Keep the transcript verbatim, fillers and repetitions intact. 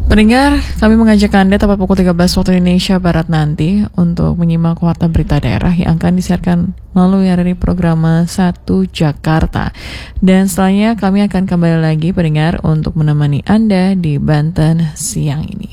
Pendengar, kami mengajak Anda tepat pukul tiga belas waktu Indonesia Barat nanti untuk menyimak warta berita daerah yang akan disiarkan melalui dari program satu Jakarta. Dan setelahnya kami akan kembali lagi pendengar untuk menemani Anda di Banten siang ini.